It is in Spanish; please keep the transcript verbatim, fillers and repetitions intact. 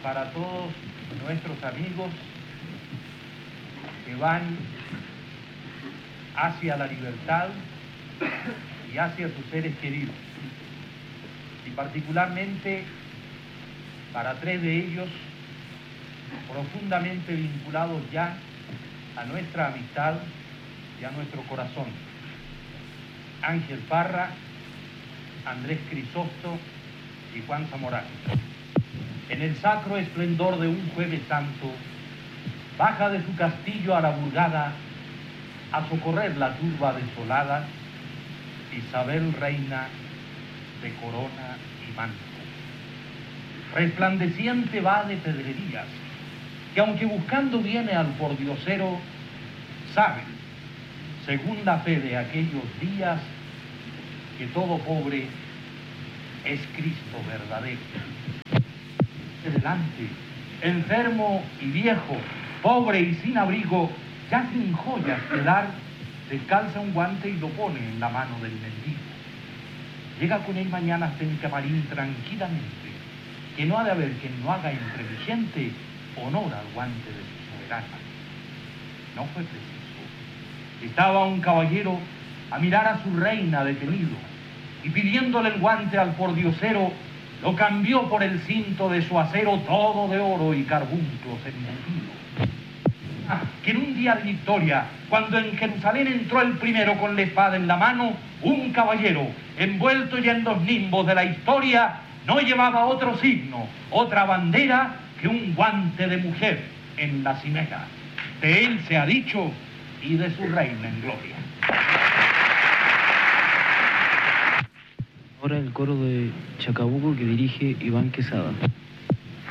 para todos nuestros amigos que van hacia la libertad y hacia sus seres queridos, y particularmente para tres de ellos profundamente vinculados ya a nuestra amistad y a nuestro corazón: Ángel Parra, Andrés Crisosto y Juan Zamorano. En el sacro esplendor de un Jueves Santo, baja de su castillo a la Burgada a socorrer la turba desolada Isabel, reina de corona y manto. Resplandeciente va de pedrerías, que aunque buscando viene al pordiosero, sabe, según la fe de aquellos días, que todo pobre es Cristo verdadero. Delante, enfermo y viejo, pobre y sin abrigo, ya sin joyas que dar, se calza un guante y lo pone en la mano del mendigo. Llega con él mañana hasta el camarín tranquilamente, que no ha de haber quien no haga entre mi gente honor al guante de su soberana. No fue preciso. Estaba un caballero a mirar a su reina detenido, y pidiéndole el guante al pordiosero, lo cambió por el cinto de su acero, todo de oro y carbunclos embutido. Ah, que en un día de victoria, cuando en Jerusalén entró el primero con la espada en la mano, un caballero, envuelto ya en los nimbos de la historia, no llevaba otro signo, otra bandera, que un guante de mujer en la cimera. De él se ha dicho, y de su reina en gloria. Ahora el coro de Chacabuco que dirige Iván Quesada.